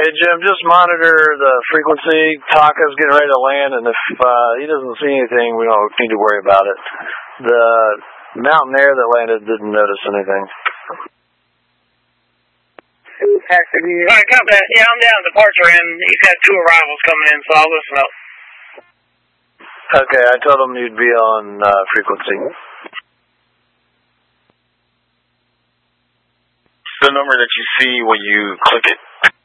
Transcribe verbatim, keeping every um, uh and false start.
Hey, Jim, just monitor the frequency. Taka's getting ready to land, and if uh, he doesn't see anything, we don't need to worry about it. The Mountaineer that landed didn't notice anything. Alright, copy that. Yeah, I'm down at the departure end. He's got two arrivals coming in, so I'll listen up. Okay, I told him you'd be on uh, frequency. The number that you see when you click it.